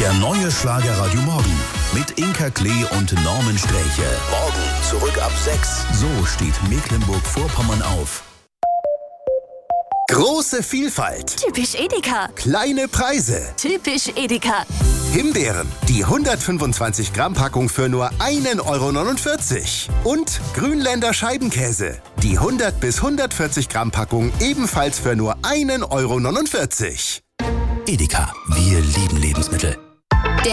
Der neue Schlager Radio Morgen mit Inka Klee und Norman Sträche. Morgen zurück ab 6. So steht Mecklenburg-Vorpommern auf. Große Vielfalt. Typisch Edeka. Kleine Preise. Typisch Edeka. Himbeeren, die 125 Gramm Packung für nur 1,49 €. Und Grünländer Scheibenkäse, die 100 bis 140 Gramm Packung ebenfalls für nur 1,49 €. Edeka, wir lieben Lebensmittel.